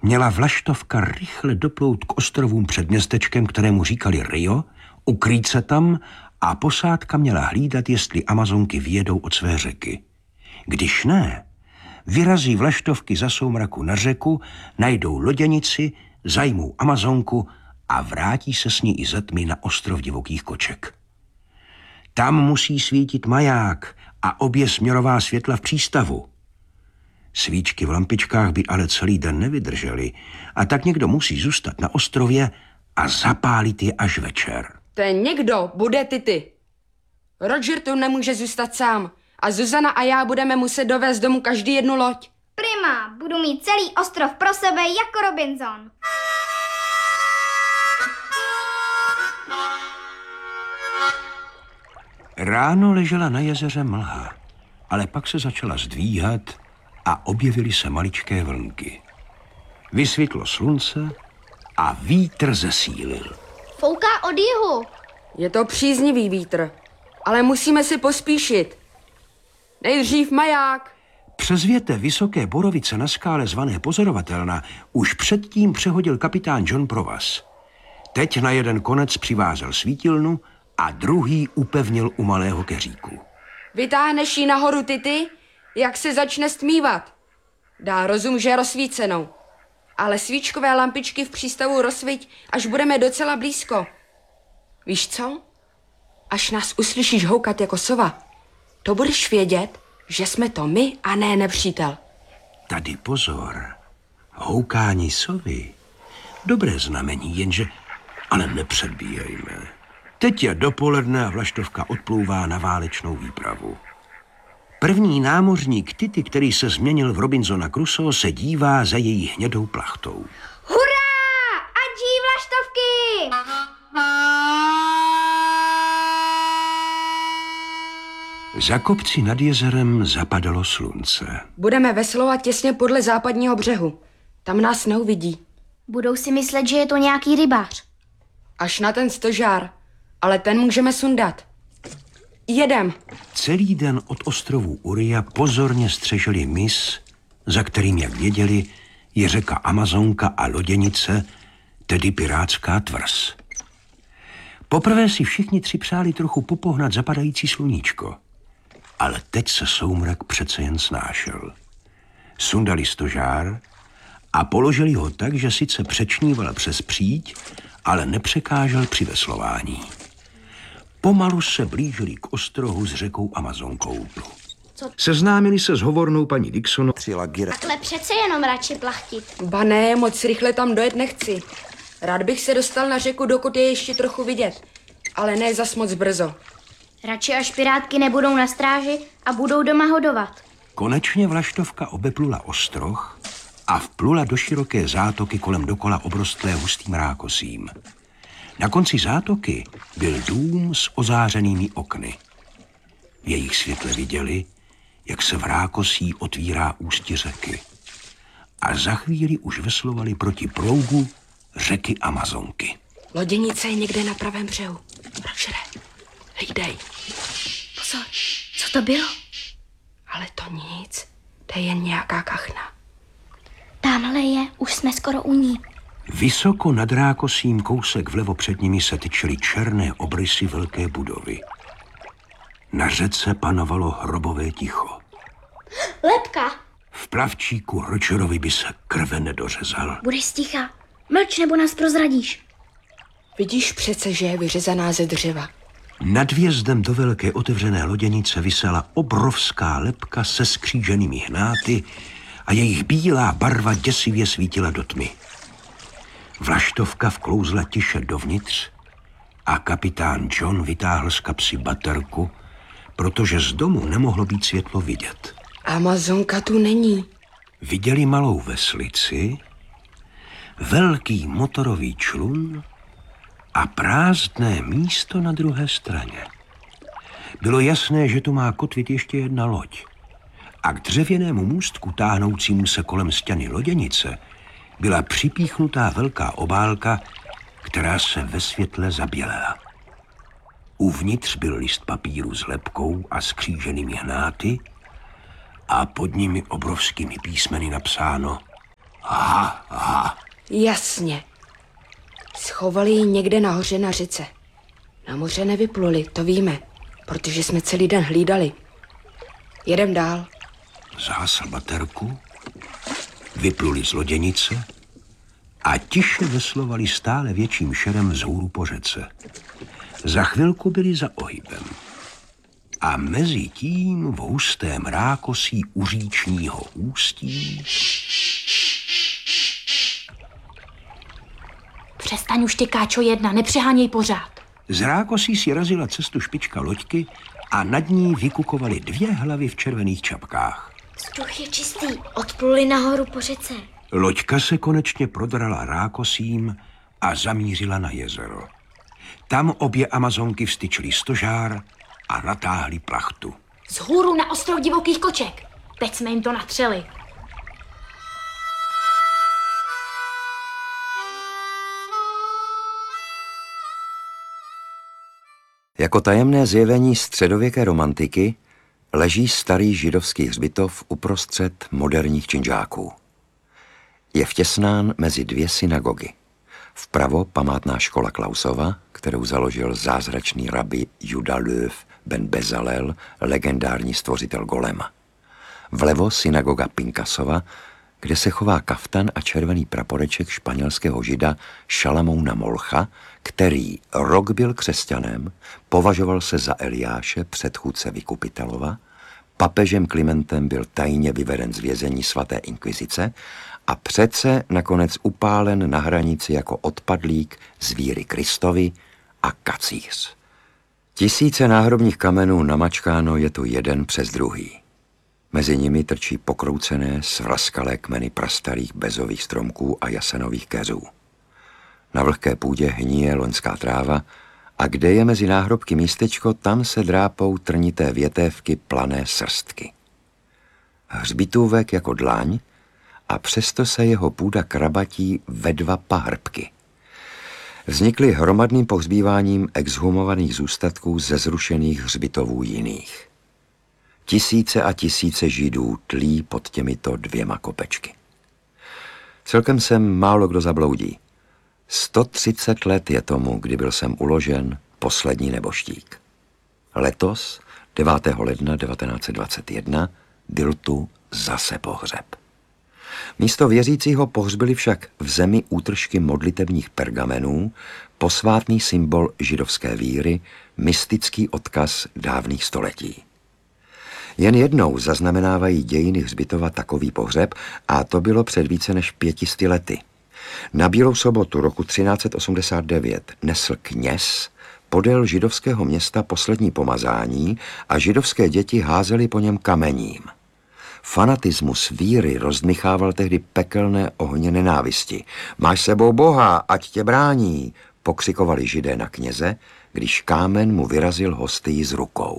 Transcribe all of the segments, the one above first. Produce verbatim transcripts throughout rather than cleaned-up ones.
měla vlaštovka rychle doplout k ostrovům před městečkem, kterému říkali Rio, ukrýt se tam a posádka měla hlídat, jestli Amazonky vyjedou od své řeky. Když ne, vyrazí vlaštovky za soumraku na řeku, najdou loděnici, zajmou Amazonku a vrátí se s ní i ze tmy na ostrov divokých koček. Tam musí svítit maják a obě směrová světla v přístavu. Svíčky v lampičkách by ale celý den nevydržely a tak někdo musí zůstat na ostrově a zapálit je až večer. Ten někdo bude Tity. Roger tu nemůže zůstat sám a Zuzana a já budeme muset dovést domů každý jednu loď. Prima, budu mít celý ostrov pro sebe jako Robinson. Ráno ležela na jezeře mlha, ale pak se začala zdvíhat a objevily se maličké vlnky. Vysvětlo slunce a vítr zesílil. Fouká od jihu. Je to příznivý vítr, ale musíme si pospíšit. Nejdřív maják. Přes větev vysoké borovice na skále zvané Pozorovatelna už předtím přehodil kapitán John provaz. Teď na jeden konec přivázel svítilnu a druhý upevnil u malého keříku. Vytáhneš ji nahoru, Tity, jak se začne stmívat. Dá rozum, že je rozsvícenou. Ale svíčkové lampičky v přístavu rozsviť, až budeme docela blízko. Víš co? Až nás uslyšíš houkat jako sova, to budeš vědět, že jsme to my a ne nepřítel. Tady pozor. Houkání sovy. Dobré znamení, jenže ale nepředbíjejme. Teď je dopoledne a vlaštovka odplouvá na válečnou výpravu. První námořník Tity, který se změnil v Robinsona Crusoe, se dívá za její hnědou plachtou. Hurá! Ať žijí vlaštovky! Za kopci nad jezerem zapadalo slunce. Budeme veslovat těsně podle západního břehu. Tam nás neuvidí. Budou si myslet, že je to nějaký rybář. Až na ten stožár. Ale ten můžeme sundat. Jedem. Celý den od ostrovů Uria pozorně střežili mys, za kterým, jak věděli, je řeka Amazonka a loděnice, tedy pirátská tvrz. Poprvé si všichni tři přáli trochu popohnat zapadající sluníčko. Ale teď se soumrak přece jen snášel. Sundali stožár a položili ho tak, že sice přečníval přes příď, ale nepřekážel při veslování. Pomalu se blížili k ostrohu s řekou Amazonkou. Co? Seznámili se s hovornou paní Dixon. Takhle přece jenom radši plachtit. Ba ne, moc rychle tam dojet nechci. Rád bych se dostal na řeku, dokud je ještě trochu vidět. Ale ne zas moc brzo. Radši až pirátky nebudou na stráži a budou doma hodovat. Konečně vlaštovka obeplula ostroh a vplula do široké zátoky kolem dokola obrostlé hustým rákosím. Na konci zátoky byl dům s ozářenými okny. V jejich světle viděli, jak se v rákosí otvírá ústí řeky. A za chvíli už veslovali proti proudu řeky Amazonky. Loděnice je někde na pravém břehu. Rogere, hlídej. Pozor, co to bylo? Ale to nic, to je jen nějaká kachna. Tamhle je, už jsme skoro u ní. Vysoko nad rákosím kousek vlevo před nimi se tyčily černé obrysy velké budovy. Na řece panovalo hrobové ticho. Lepka! V plavčíku Rogerovi by se krve nedořezal. Budeš sticha. Mlč, nebo nás prozradíš. Vidíš přece, že je vyřezaná ze dřeva. Nad vjezdem do velké otevřené loděnice visela obrovská lepka se skříženými hnáty a jejich bílá barva děsivě svítila do tmy. Vlaštovka vklouzla tiše dovnitř a kapitán John vytáhl z kapsy baterku, protože z domu nemohlo být světlo vidět. Amazonka tu není. Viděli malou veslici, velký motorový člun a prázdné místo na druhé straně. Bylo jasné, že tu má kotvit ještě jedna loď. A k dřevěnému můstku táhnoucímu se kolem stěny loděnice byla připíchnutá velká obálka, která se ve světle zabělela. Uvnitř byl list papíru s lepkou a skříženými hnáty a pod nimi obrovskými písmeny napsáno Aha, aha. Jasně. Schovali ji někde nahoře na řece. Na moře nevypluli, to víme, protože jsme celý den hlídali. Jedem dál. Zhasl baterku, vypluli z loděnice a tiše veslovali stále větším šerem vzhůru po řece. Za chvilku byli za ohybem. A mezi tím v hustém rákosí u říčního ústí... Přestaň už, ty káčo jedna, nepřeháněj pořád. Z rákosí si razila cestu špička loďky a nad ní vykukovaly dvě hlavy v červených čapkách. Vzduch je čistý, odpluli nahoru po řece. Loďka se konečně prodrala rákosím a zamířila na jezero. Tam obě Amazonky vstyčily stožár a natáhli plachtu. Vzhůru na ostrov divokých koček. Teď jsme jim to natřeli. Jako tajemné zjevení středověké romantiky leží starý židovský hřbitov uprostřed moderních činžáků. Je vtěsnán mezi dvě synagogy. Vpravo památná škola Klausova, kterou založil zázračný rabi Juda Löw ben Bezalel, legendární stvořitel Golema. Vlevo synagoga Pinkasova, kde se chová kaftan a červený praporeček španělského žida Šalamouna Molcha, který rok byl křesťanem, považoval se za Eliáše, předchůdce Vykupitelova, papežem Klimentem byl tajně vyveden z vězení svaté inkvizice a přece nakonec upálen na hranici jako odpadlík z víry Kristovi a kacíř. Tisíce náhrobních kamenů namačkáno je tu jeden přes druhý. Mezi nimi trčí pokroucené, svlaskalé kmeny prastarých bezových stromků a jasenových keřů. Na vlhké půdě hníje loňská tráva a kde je mezi náhrobky místečko, tam se drápou trnité větévky plané srstky. Hřbitůvek jako dlaň a přesto se jeho půda krabatí ve dva pahrbky. Vznikly hromadným pohřbíváním exhumovaných zůstatků ze zrušených hřbitovů jiných. Tisíce a tisíce Židů tlí pod těmito dvěma kopečky. Celkem sem málo kdo zabloudí. sto třicet let je tomu, kdy byl sem uložen poslední neboštík. Letos, devátého ledna devatenáct set dvacet jedna, byl tu zase pohřeb. Místo věřícího pohřbili však v zemi útržky modlitebních pergamenů, posvátný symbol židovské víry, mystický odkaz dávných století. Jen jednou zaznamenávají dějiny hřbitova takový pohřeb a to bylo před více než pětisty lety. Na Bílou sobotu roku třináct set osmdesát devět nesl kněz podél židovského města poslední pomazání a židovské děti házely po něm kamením. Fanatismus víry rozdmychával tehdy pekelné ohně nenávisti. Máš sebou Boha, ať tě brání, pokřikovali Židé na kněze, když kámen mu vyrazil hostii z rukou.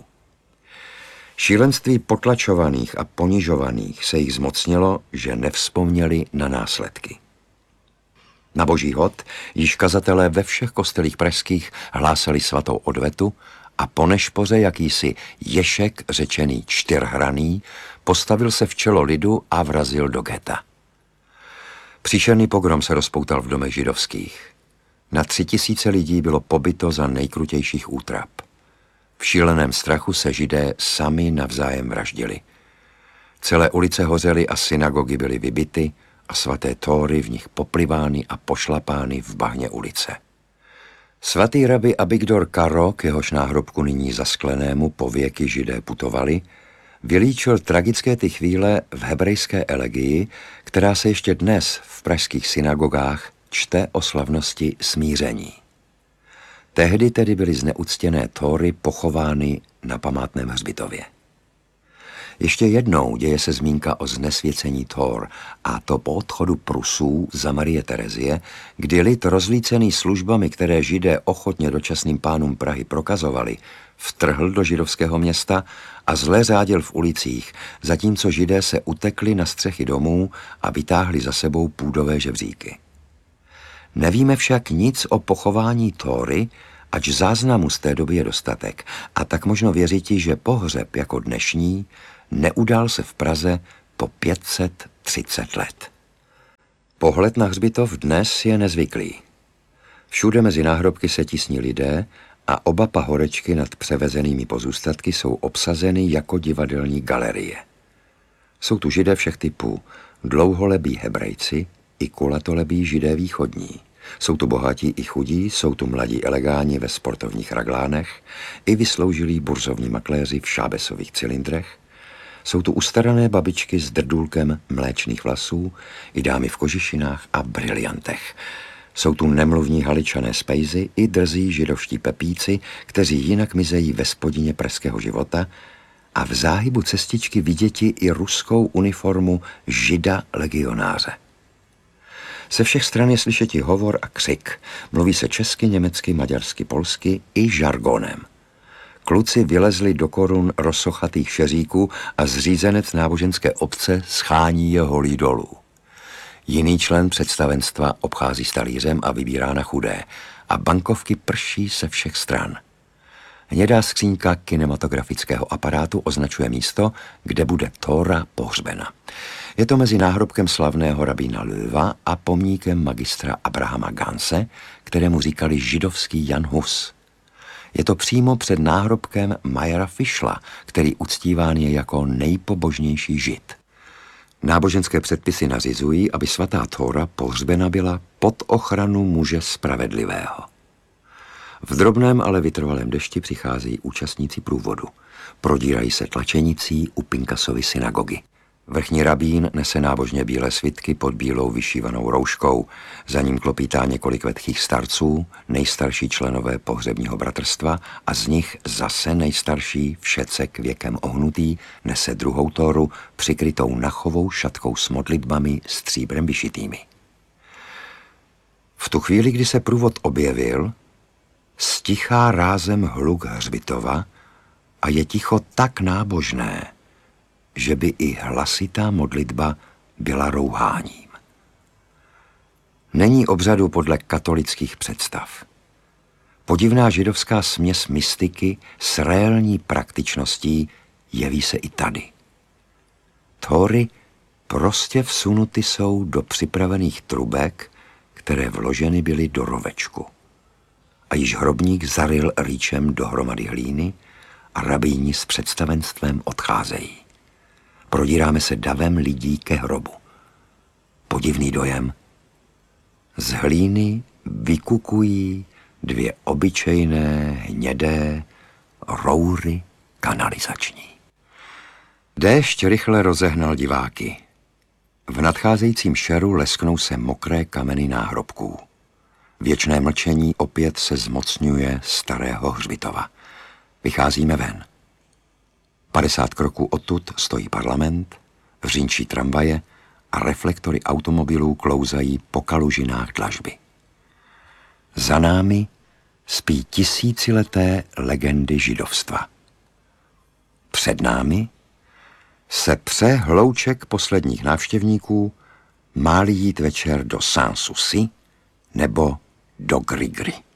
Šílenství potlačovaných a ponižovaných se jich zmocnilo, že nevzpomněli na následky. Na boží hod již kazatelé ve všech kostelích pražských hlásali svatou odvetu a po nešpoře jakýsi Ješek, řečený čtyřhraný, postavil se v čelo lidu a vrazil do geta. Příšerný pogrom se rozpoutal v domech židovských. Na tři tisíce lidí bylo pobyto za nejkrutějších útrap. V šíleném strachu se Židé sami navzájem vraždili. Celé ulice hořely a synagogy byly vybity a svaté tóry v nich poplivány a pošlapány v bahně ulice. Svatý rabi Abigdor Karo, k jehož náhrobku nyní zasklenému pověky Židé putovali, vylíčil tragické ty chvíle v hebrejské elegii, která se ještě dnes v pražských synagogách čte o slavnosti smíření. Tehdy tedy byly zneuctěné tóry pochovány na památném hřbitově. Ještě jednou děje se zmínka o znesvěcení tór, a to po odchodu Prusů za Marie Terezie, kdy lid rozlícený službami, které Židé ochotně dočasným pánům Prahy prokazovali, vtrhl do židovského města a zle řádil v ulicích, zatímco Židé se utekli na střechy domů a vytáhli za sebou půdové žebříky. Nevíme však nic o pochování tóry, ač záznamu z té doby je dostatek, a tak možno věřiti, že pohřeb jako dnešní neudál se v Praze po pět set třicet let. Pohled na hřbitov dnes je nezvyklý. Všude mezi náhrobky se tisní lidé a oba pahorečky nad převezenými pozůstatky jsou obsazeny jako divadelní galerie. Jsou tu židé všech typů, dlouholebí Hebrejci i kulatolebí židé východní. Jsou tu bohatí i chudí, jsou tu mladí elegáni ve sportovních raglánech, i vysloužilí burzovní makléři v šábesových cylindrech. Jsou tu ustarané babičky s drdůlkem mléčných vlasů, i dámy v kožišinách a briliantech. Jsou tu nemluvní Haličané z Pejzy i drzí židovští pepíci, kteří jinak mizejí ve spodině pražského života, a v záhybu cestičky viděti i ruskou uniformu žida legionáře. Ze všech stran je slyšeti hovor a křik. Mluví se česky, německy, maďarsky, polsky i žargonem. Kluci vylezli do korun rozsochatých šeříků a zřízenec náboženské obce schání je holí dolů. Jiný člen představenstva obchází s talířem a vybírá na chudé a bankovky prší se všech stran. Hnědá skřínka kinematografického aparátu označuje místo, kde bude Tóra pohřbena. Je to mezi náhrobkem slavného rabína Löwa a pomníkem magistra Abrahama Ganse, kterému říkali židovský Jan Hus. Je to přímo před náhrobkem Mayera Fischla, který uctíván je jako nejpobožnější žid. Náboženské předpisy nařizují, aby svatá Tóra pohřbena byla pod ochranu muže spravedlivého. V drobném, ale vytrvalém dešti přicházejí účastníci průvodu. Prodírají se tlačenicí u Pinkasovy synagogy. Vrchní rabín nese nábožně bílé svitky pod bílou vyšívanou rouškou. Za ním klopítá několik vetchých starců, nejstarší členové pohřebního bratrstva, a z nich zase nejstarší, všecek věkem ohnutý, nese druhou Tóru přikrytou nachovou šatkou s modlitbami stříbrem vyšitými. V tu chvíli, kdy se průvod objevil, stichá rázem hluk hřbitova a je ticho tak nábožné, že by i hlasitá modlitba byla rouháním. Není obřadu podle katolických představ. Podivná židovská směs mystiky s réální praktičností jeví se i tady. Tóry prostě vsunuty jsou do připravených trubek, které vloženy byly do rovečku. A již hrobník zaryl rýčem dohromady hlíny a rabíni s představenstvem odcházejí. Prodíráme se davem lidí ke hrobu. Podivný dojem. Z hlíny vykukují dvě obyčejné, hnědé roury kanalizační. Déšť rychle rozehnal diváky. V nadcházejícím šeru lesknou se mokré kameny náhrobků. Věčné mlčení opět se zmocňuje starého hřbitova. Vycházíme ven. Padesát kroků odtud stojí parlament, vřínčí tramvaje a reflektory automobilů klouzají po kalužinách dlažby. Za námi spí tisícileté legendy židovstva. Před námi se pře hlouček posledních návštěvníků, má-li jít večer do Sanssouci nebo do Grigry.